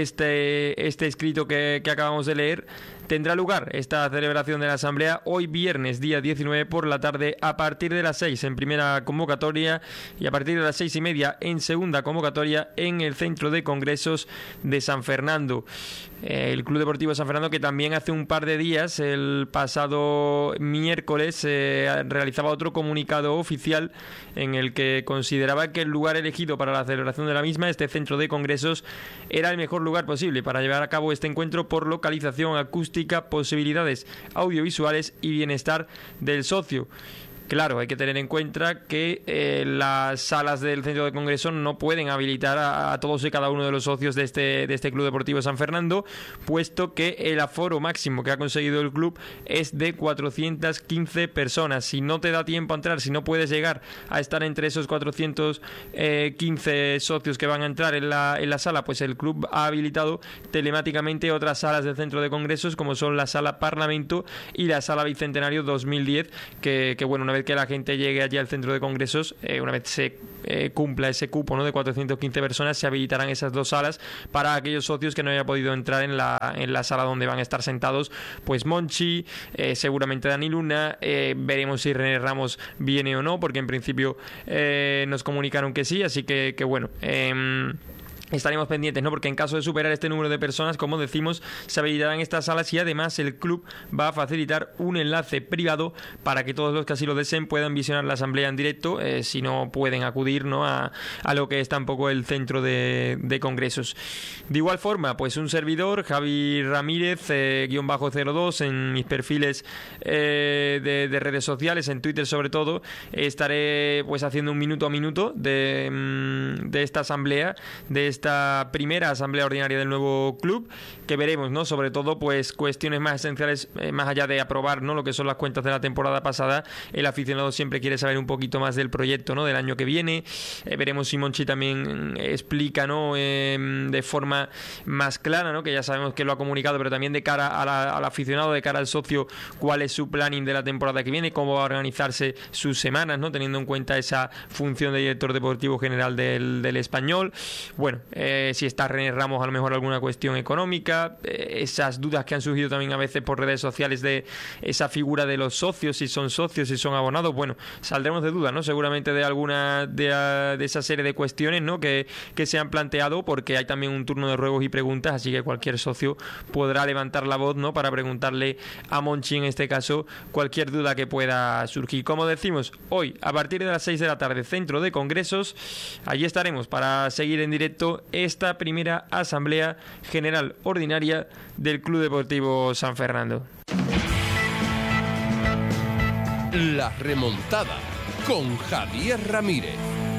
este, este escrito que, que acabamos de leer. Tendrá lugar esta celebración de la asamblea hoy viernes, día diecinueve por la tarde, a partir de las seis en primera convocatoria y a partir de las seis y media en segunda convocatoria en el centro de congresos de San Fernando. Eh, el Club Deportivo San Fernando, que también hace un par de días, el pasado miércoles, eh, realizaba otro comunicado oficial en el que consideraba que el lugar elegido para la celebración de la misma, este centro de congresos, era el mejor lugar posible para llevar a cabo este encuentro por localización acústica, posibilidades audiovisuales y bienestar del socio. Claro, hay que tener en cuenta que eh, las salas del centro de congreso no pueden habilitar a, a todos y cada uno de los socios de este, de este Club Deportivo San Fernando, puesto que el aforo máximo que ha conseguido el club es de cuatrocientas quince personas. Si no te da tiempo a entrar, si no puedes llegar a estar entre esos cuatrocientos quince socios que van a entrar en la, en la sala, pues el club ha habilitado telemáticamente otras salas del centro de congresos, como son la sala Parlamento y la sala Bicentenario dos mil diez, que, que bueno, una vez vez que la gente llegue allí al centro de congresos, eh, una vez se eh, cumpla ese cupo, ¿no?, de cuatrocientas quince personas, se habilitarán esas dos salas para aquellos socios que no hayan podido entrar en la, en la sala donde van a estar sentados, pues Monchi, eh, seguramente Dani Luna, eh, veremos si René Ramos viene o no, porque en principio eh, nos comunicaron que sí, así que, que bueno, eh, estaremos pendientes, ¿no? Porque en caso de superar este número de personas, como decimos, se habilitarán estas salas y además el club va a facilitar un enlace privado para que todos los que así lo deseen puedan visionar la asamblea en directo, eh, si no pueden acudir, ¿no?, a, a lo que es tampoco el centro de, de congresos. De igual forma, pues un servidor, Javi Ramírez, eh, guión bajo cero dos, en mis perfiles eh, de, de redes sociales, en Twitter sobre todo, estaré pues haciendo un minuto a minuto de, de esta asamblea, de esta esta primera asamblea ordinaria del nuevo club, que veremos, ¿no?, sobre todo pues cuestiones más esenciales, eh, más allá de aprobar, ¿no?, lo que son las cuentas de la temporada pasada. El aficionado siempre quiere saber un poquito más del proyecto, ¿no?, del año que viene. Eh, veremos si Monchi también explica, ¿no?, eh, de forma más clara, ¿no?, que ya sabemos que lo ha comunicado, pero también de cara a la, al aficionado, de cara al socio, cuál es su planning de la temporada que viene, cómo va a organizarse sus semanas, ¿no?, teniendo en cuenta esa función de director deportivo general del, del Español. Bueno, Eh, si está René Ramos, a lo mejor alguna cuestión económica, eh, esas dudas que han surgido también a veces por redes sociales de esa figura de los socios, si son socios, si son abonados. Bueno, saldremos de dudas, ¿no?, seguramente de alguna de, de esa serie de cuestiones, ¿no?, que, que se han planteado, porque hay también un turno de ruegos y preguntas, así que cualquier socio podrá levantar la voz, ¿no?, para preguntarle a Monchi, en este caso, cualquier duda que pueda surgir. Como decimos, hoy a partir de las seis de la tarde, centro de congresos, allí estaremos para seguir en directo esta primera asamblea general ordinaria del Club Deportivo San Fernando. La remontada con Javier Ramírez.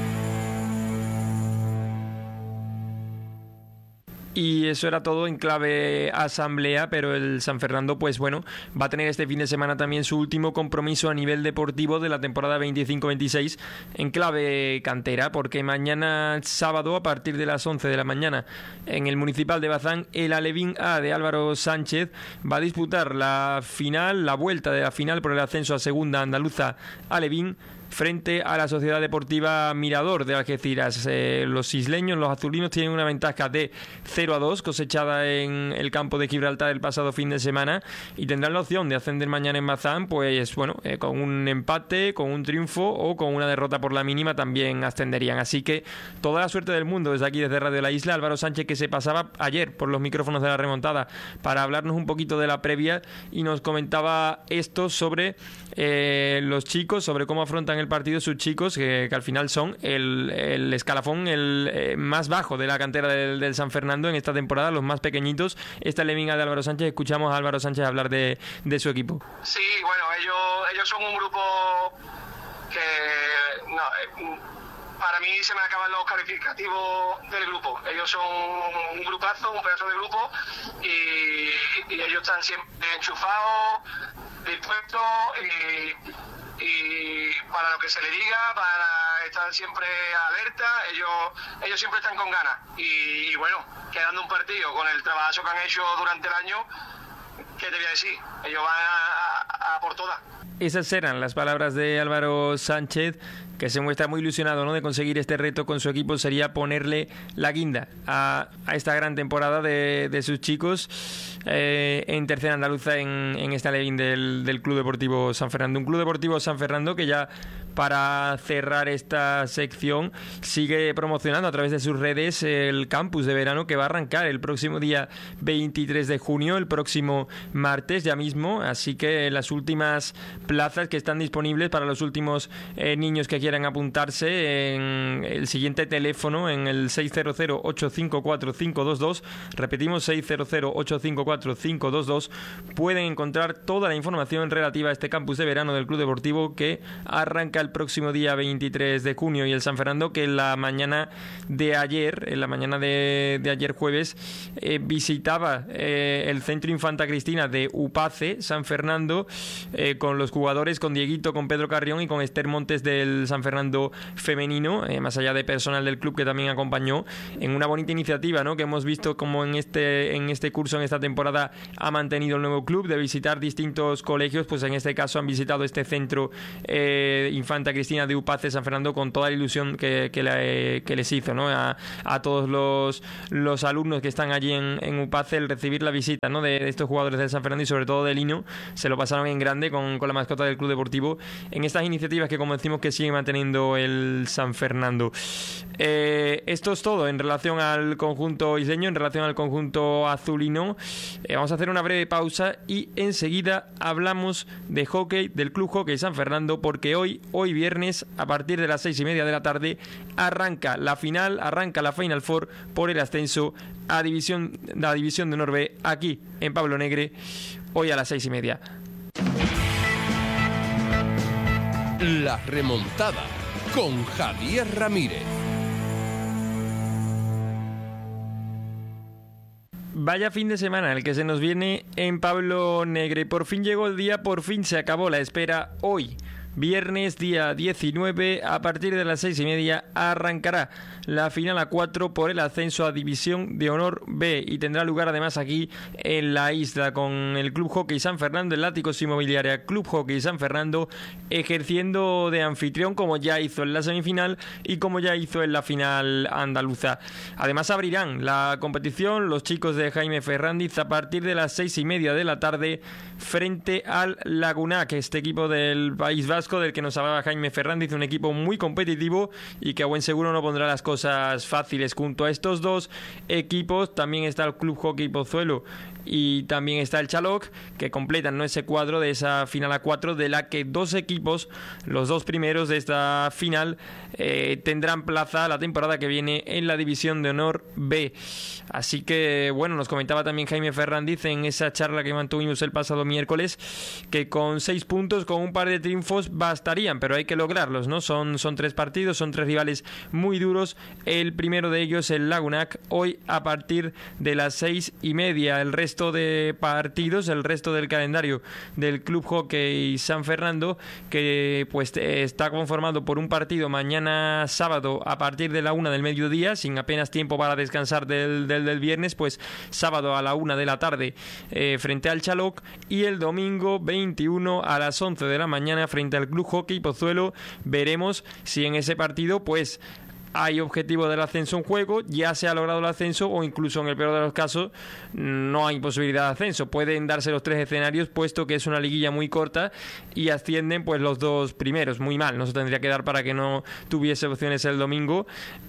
Y eso era todo en clave asamblea, pero el San Fernando, pues bueno, va a tener este fin de semana también su último compromiso a nivel deportivo de la temporada veinticinco veintiséis en clave cantera, porque mañana sábado a partir de las once de la mañana en el Municipal de Bazán, el Alevín A de Álvaro Sánchez va a disputar la final, la vuelta de la final por el ascenso a segunda andaluza Alevín, frente a la Sociedad Deportiva Mirador de Algeciras. Eh, los isleños, los azulinos, tienen una ventaja de cero a dos cosechada en el campo de Gibraltar el pasado fin de semana y tendrán la opción de ascender mañana en Bazán, pues bueno, eh, con un empate, con un triunfo o con una derrota por la mínima también ascenderían. Así que toda la suerte del mundo desde aquí, desde Radio La Isla. Álvaro Sánchez, que se pasaba ayer por los micrófonos de La Remontada para hablarnos un poquito de la previa, y nos comentaba esto sobre eh, los chicos, sobre cómo afrontan el partido sus chicos, que, que al final son el, el escalafón el eh, más bajo de la cantera del, del San Fernando en esta temporada, los más pequeñitos. Esta Levinga de Álvaro Sánchez. Escuchamos a Álvaro Sánchez hablar de, de su equipo. Sí, bueno, ellos, ellos son un grupo que no, eh, para mí se me acaban los calificativos del grupo. Ellos son un grupazo, un pedazo de grupo, y, y ellos están siempre enchufados, dispuestos y y para lo que se le diga, para estar siempre alerta. Ellos ellos siempre están con ganas y, y bueno, quedando un partido con el trabajo que han hecho durante el año, ¿qué te voy a decir? Ellos van a, a, a por todas. Esas eran las palabras de Álvaro Sánchez, que se muestra muy ilusionado, ¿no?, de conseguir este reto con su equipo. Sería ponerle la guinda a, a esta gran temporada de, de sus chicos eh, en tercera andaluza en, en esta ley del, del Club Deportivo San Fernando. Un Club Deportivo San Fernando que ya, para cerrar esta sección, sigue promocionando a través de sus redes el campus de verano que va a arrancar el próximo día veintitrés de junio, el próximo martes ya mismo. Así que las últimas plazas que están disponibles para los últimos eh, niños que quieran apuntarse, en el siguiente teléfono, en el seis cero cero, ocho cinco cuatro, cinco dos dos, repetimos seis cero cero, ocho cinco cuatro, cinco dos dos, pueden encontrar toda la información relativa a este campus de verano del Club Deportivo, que arranca el próximo día veintitrés de junio y el San Fernando, que en la mañana de ayer, en la mañana de, de ayer jueves, eh, visitaba eh, el Centro Infanta Cristina de Upace, San Fernando, eh, con los jugadores, con Dieguito, con Pedro Carrión y con Esther Montes del San Fernando femenino, eh, más allá de personal del club que también acompañó, en una bonita iniciativa, ¿no?, que hemos visto como en este, en este curso, en esta temporada, ha mantenido el nuevo club de visitar distintos colegios. Pues en este caso han visitado este centro eh, Infanta Cristina de Upace, San Fernando, con toda la ilusión que, que, le, que les hizo, ¿no?, a, a todos los, los alumnos que están allí en, en Upace, el recibir la visita, ¿no?, de, de estos jugadores del San Fernando y sobre todo de Lino. Se lo pasaron en grande con, con la mascota del club deportivo en estas iniciativas que, como decimos, que sigue manteniendo el San Fernando. Eh, esto es todo en relación al conjunto isleño, en relación al conjunto azulino. Eh, vamos a hacer una breve pausa y enseguida hablamos de hockey, del Club Hockey San Fernando, porque hoy, hoy viernes, a partir de las seis y media de la tarde, arranca la final, arranca la Final Four por el ascenso a división, la división de honor B, aquí en Pablo Negre, hoy a las seis y media. La remontada con Javier Ramírez. Vaya fin de semana el que se nos viene en Pablo Negre. Por fin llegó el día, por fin se acabó la espera. Hoy, viernes, día diecinueve, a partir de las seis y media, arrancará la final a cuatro por el ascenso a División de Honor B y tendrá lugar además aquí en la isla, con el Club Hockey San Fernando, el Látigos Inmobiliaria Club Hockey San Fernando, ejerciendo de anfitrión como ya hizo en la semifinal y como ya hizo en la final andaluza. Además abrirán la competición los chicos de Jaime Ferrandiz a partir de las seis y media de la tarde frente al Lagunac, este equipo del País Vasco del que nos hablaba Jaime Ferrandiz, un equipo muy competitivo y que a buen seguro no pondrá las cosas fáciles. Junto a estos dos equipos también está el Club Hockey Pozuelo y también está el Chaloc, que completan, ¿no?, ese cuadro de esa final a cuatro, de la que dos equipos, los dos primeros de esta final, eh, tendrán plaza la temporada que viene en la División de Honor B. Así que, bueno, nos comentaba también Jaime Ferrandiz en esa charla que mantuvimos el pasado miércoles, que con seis puntos, con un par de triunfos, bastarían, pero hay que lograrlos, ¿no? Son, son tres partidos, son tres rivales muy duros. El primero de ellos, el Lagunac, hoy a partir de las seis y media. El resto de partidos, el resto del calendario del Club Hockey San Fernando, que pues está conformado por un partido mañana sábado a partir de la una del mediodía, sin apenas tiempo para descansar del, del, del viernes, pues sábado a la una de la tarde eh, frente al Chaloc, y el domingo veintiuno a las once de la mañana frente al Club Hockey Pozuelo. Veremos si en ese partido pues hay objetivo del ascenso en juego, ya se ha logrado el ascenso o incluso en el peor de los casos no hay posibilidad de ascenso. Pueden darse los tres escenarios, puesto que es una liguilla muy corta y ascienden pues los dos primeros. Muy mal, no se tendría que dar para que no tuviese opciones el domingo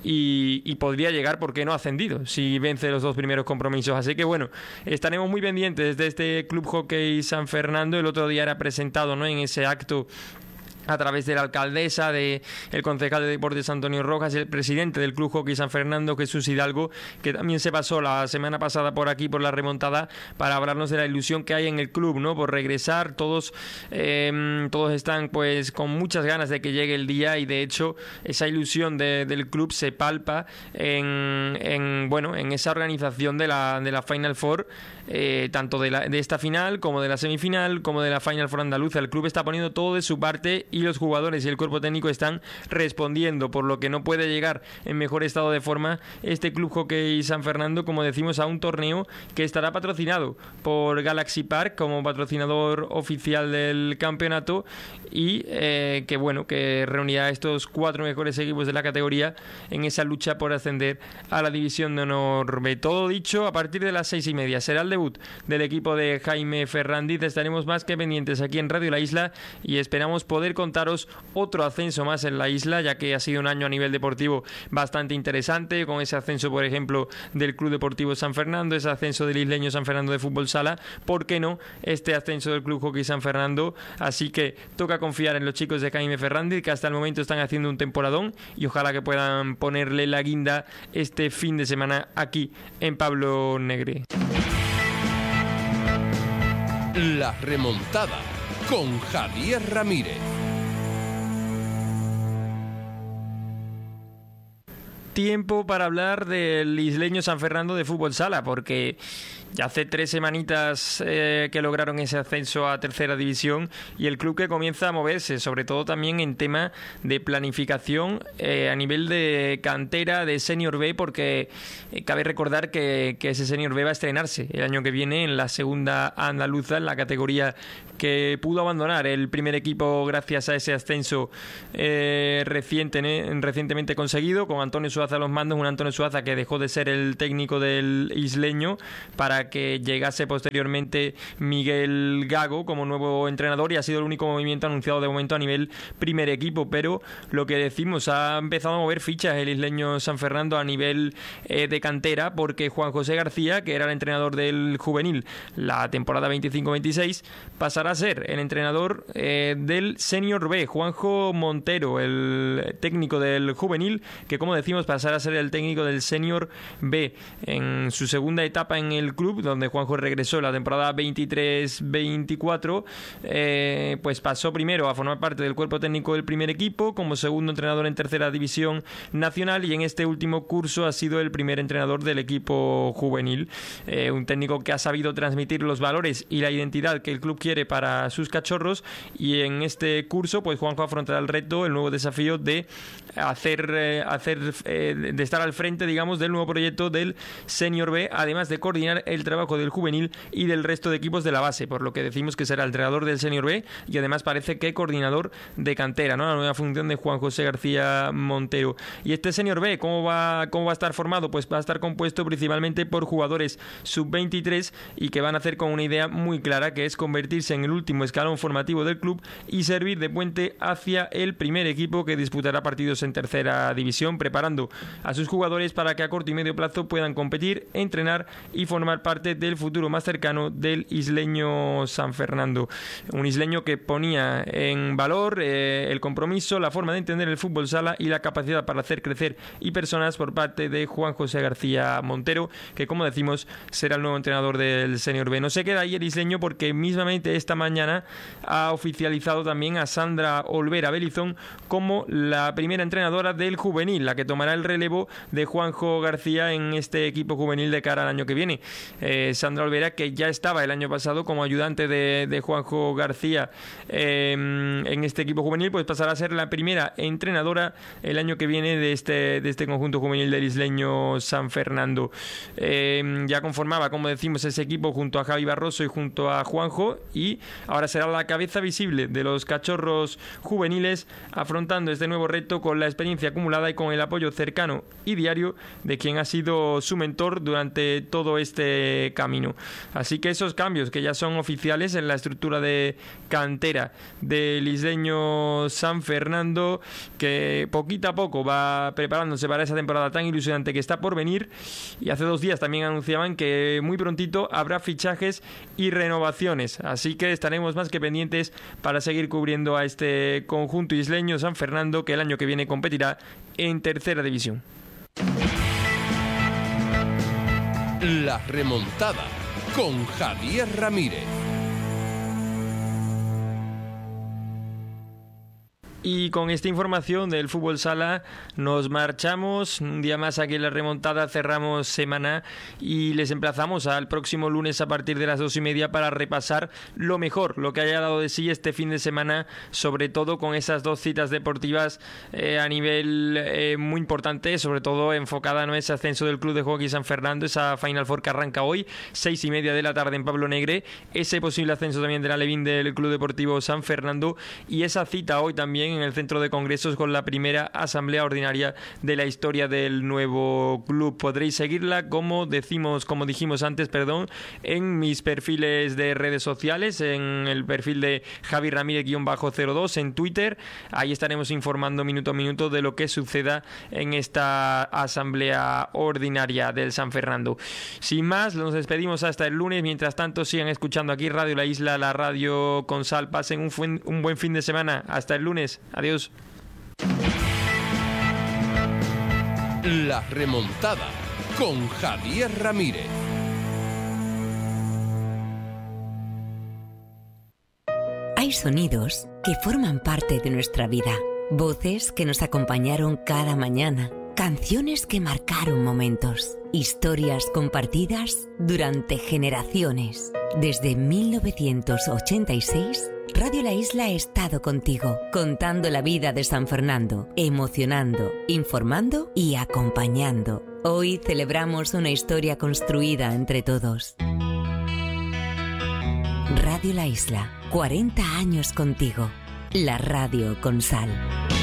y, y podría llegar, ¿por qué no?, ascendido si vence los dos primeros compromisos. Así que bueno, estaremos muy pendientes de este Club Hockey San Fernando. El otro día era presentado, ¿no?, en ese acto a través de la alcaldesa, de el concejal de deportes Antonio Rojas y el presidente del Club Hockey San Fernando, Jesús Hidalgo, que también se pasó la semana pasada por aquí, por la remontada, para hablarnos de la ilusión que hay en el club, ¿no?, por regresar. Todos eh, todos están pues con muchas ganas de que llegue el día, y de hecho esa ilusión de, del club se palpa en, en bueno en esa organización de la, de la Final Four, eh, tanto de, la, de esta final como de la semifinal como de la Final Four andaluza. El club está poniendo todo de su parte y los jugadores y el cuerpo técnico están respondiendo, por lo que no puede llegar en mejor estado de forma este Club Hockey San Fernando, como decimos, a un torneo que estará patrocinado por Galaxy Park como patrocinador oficial del campeonato, y eh, que bueno que reunirá a estos cuatro mejores equipos de la categoría en esa lucha por ascender a la División de Honor B. Todo dicho, a partir de las seis y media será el debut del equipo de Jaime Ferrandiz. Estaremos más que pendientes aquí en Radio La Isla y esperamos poder contaros otro ascenso más en la isla, ya que ha sido un año a nivel deportivo bastante interesante, con ese ascenso, por ejemplo, del Club Deportivo San Fernando, ese ascenso del Isleño San Fernando de Fútbol Sala, ¿por qué no este ascenso del Club Hockey San Fernando? Así que toca confiar en los chicos de Jaime Ferrandiz, que hasta el momento están haciendo un temporadón, y ojalá que puedan ponerle la guinda este fin de semana aquí en Pablo Negre. La remontada con Javier Ramírez. tiempo para hablar del isleño San Fernando de Fútbol Sala, porque ya hace tres semanitas eh, que lograron ese ascenso a tercera división y el club que comienza a moverse, sobre todo también en tema de planificación eh, a nivel de cantera de Senior B, porque eh, cabe recordar que, que ese Senior B va a estrenarse el año que viene en la segunda andaluza, en la categoría que pudo abandonar el primer equipo gracias a ese ascenso eh, reciente, eh, recientemente conseguido, con Antonio Suaza a los mandos, un Antonio Suaza que dejó de ser el técnico del isleño para que llegase posteriormente Miguel Gago como nuevo entrenador, y ha sido el único movimiento anunciado de momento a nivel primer equipo. Pero lo que decimos, ha empezado a mover fichas el isleño San Fernando a nivel eh, de cantera, porque Juan José García, que era el entrenador del juvenil la temporada veinticinco veintiséis, pasará a ser el entrenador eh, del Senior B. Juanjo Montero, el técnico del juvenil, que como decimos pasará a ser el técnico del Senior B en su segunda etapa en el club, donde Juanjo regresó la temporada veintitrés veinticuatro, eh, pues pasó primero a formar parte del cuerpo técnico del primer equipo, como segundo entrenador en tercera división nacional, y en este último curso ha sido el primer entrenador del equipo juvenil. Eh, un técnico que ha sabido transmitir los valores y la identidad que el club quiere para sus cachorros, y en este curso pues Juanjo afrontará el reto, el nuevo desafío de hacer, eh, hacer eh, de estar al frente, digamos, del nuevo proyecto del Senior B, además de coordinar el trabajo del juvenil y del resto de equipos de la base, por lo que decimos que será el entrenador del Senior B y además parece que coordinador de cantera, ¿no? La nueva función de Juan José García Montero. Y este Senior B, ¿cómo va, cómo va a estar formado? Pues va a estar compuesto principalmente por jugadores sub veintitrés y que van a hacer con una idea muy clara, que es convertirse en el último escalón formativo del club y servir de puente hacia el primer equipo, que disputará partidos en tercera división, preparando a sus jugadores para que a corto y medio plazo puedan competir, entrenar y formar parte del futuro más cercano del isleño San Fernando. Un isleño que ponía en valor eh, el compromiso, la forma de entender el fútbol sala y la capacidad para hacer crecer y personas por parte de Juan José García Montero, que como decimos será el nuevo entrenador del Senior B. No se queda ahí el isleño, porque mismamente esta mañana ha oficializado también a Sandra Olvera Belizón como la primera entrenadora del juvenil, la que tomará el relevo de Juanjo García en este equipo juvenil de cara al año que viene. Eh, Sandra Olvera, que ya estaba el año pasado como ayudante de, de Juanjo García eh, en este equipo juvenil, pues pasará a ser la primera entrenadora el año que viene de este, de este conjunto juvenil del isleño San Fernando. Eh, ya conformaba, como decimos, ese equipo junto a Javi Barroso y junto a Juanjo, y ahora será la cabeza visible de los cachorros juveniles, afrontando este nuevo reto con la experiencia acumulada y con el apoyo cercano y diario de quien ha sido su mentor durante todo este camino. Así que esos cambios que ya son oficiales en la estructura de cantera del isleño San Fernando, que poquito a poco va preparándose para esa temporada tan ilusionante que está por venir, y hace dos días también anunciaban que muy prontito habrá fichajes y renovaciones, así que estaremos más que pendientes para seguir cubriendo a este conjunto isleño San Fernando, que el año que viene competirá en tercera división. La remontada con Javier Ramírez. Y con esta información del fútbol sala nos marchamos. Un día más aquí en La Remontada, cerramos semana y les emplazamos al próximo lunes a partir de las dos y media para repasar lo mejor, lo que haya dado de sí este fin de semana, sobre todo con esas dos citas deportivas eh, a nivel eh, muy importante, sobre todo enfocada en ese ascenso del Club de Hockey San Fernando, esa Final Four que arranca hoy, seis y media de la tarde en Pablo Negre, ese posible ascenso también de la Alevín del Club Deportivo San Fernando, y esa cita hoy también en el Centro de Congresos con la primera asamblea ordinaria de la historia del nuevo club. Podréis seguirla, como decimos, como dijimos antes, perdón, en mis perfiles de redes sociales, en el perfil de Javi Ramírez cero dos en Twitter. Ahí estaremos informando minuto a minuto de lo que suceda en esta asamblea ordinaria del San Fernando. Sin más, nos despedimos hasta el lunes. Mientras tanto, sigan escuchando aquí Radio La Isla, la radio con sal. Pasen un, fuen, un buen fin de semana. Hasta el lunes. Adiós. La remontada con Javier Ramírez. Hay sonidos que forman parte de nuestra vida, voces que nos acompañaron cada mañana, Canciones que marcaron momentos. Historias compartidas durante generaciones. Desde mil novecientos ochenta y seis, Radio La Isla ha estado contigo, contando la vida de San Fernando, emocionando, informando y acompañando. Hoy celebramos una historia construida entre todos. Radio La Isla, cuarenta años contigo. La radio con sal.